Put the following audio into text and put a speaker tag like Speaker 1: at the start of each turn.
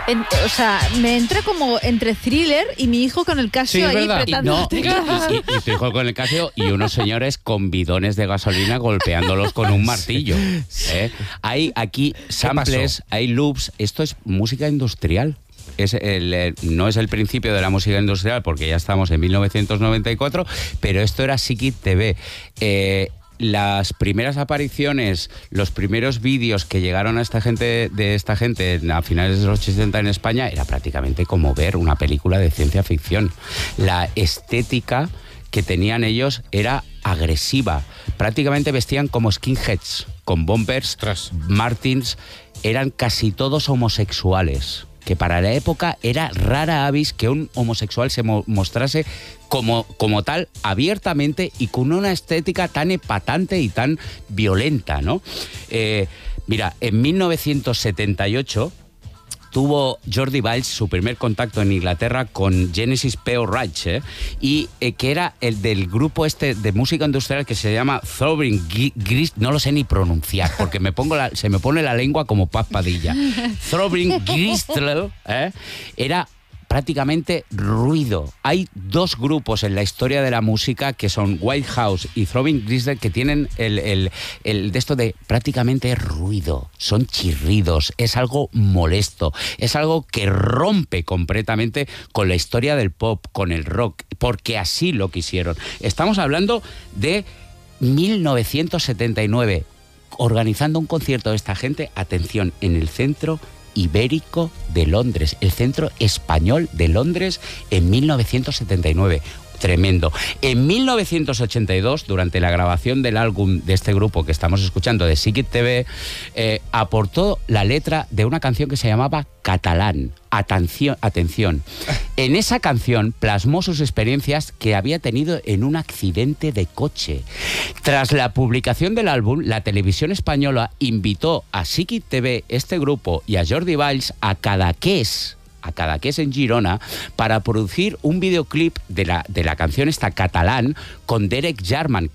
Speaker 1: O sea, me entra como entre thriller y mi hijo con el Casio
Speaker 2: Sí,
Speaker 1: ahí
Speaker 2: ¿verdad?
Speaker 1: apretando.
Speaker 2: Y tu hijo con el Casio y unos señores con bidones de gasolina golpeándolos con un martillo. Hay aquí samples, hay loops. Esto es música industrial. No es el principio de la música industrial porque ya estamos en 1994, pero esto era Psiquit TV. Las primeras apariciones, los primeros vídeos que llegaron a esta gente a finales de los 80 en España era prácticamente como ver una película de ciencia ficción. La estética que tenían ellos era agresiva. Prácticamente vestían como skinheads, con bombers, Martins, eran casi todos homosexuales. Que para la época era rara avis que un homosexual se mostrase como tal, abiertamente y con una estética tan epatante y tan violenta, ¿no? Mira, en 1978 tuvo Jordi Valls su primer contacto en Inglaterra con Genesis P.O. Wright, y que era el del grupo de música industrial que se llama Throbbing Gristle, no lo sé ni pronunciar porque se me pone la lengua como Paz Padilla. Throbbing Gristle, era prácticamente ruido. Hay dos grupos en la historia de la música que son White House y Throbbing Gristle que tienen el de esto de prácticamente ruido. Son chirridos, es algo molesto, es algo que rompe completamente con la historia del pop, con el rock, porque así lo quisieron. Estamos hablando de 1979, organizando un concierto de esta gente, atención, en el Centro Ibérico de Londres, el Centro Español de Londres en 1979. Tremendo. En 1982, durante la grabación del álbum de este grupo que estamos escuchando, de Psiquit TV, aportó la letra de una canción que se llamaba Catalán. Atención. En esa canción plasmó sus experiencias que había tenido en un accidente de coche. Tras la publicación del álbum, la televisión española invitó a Psiquit TV, este grupo, y a Jordi Valls a Cadaqués en Girona para producir un videoclip de la canción esta Catalán con Derek Jarman,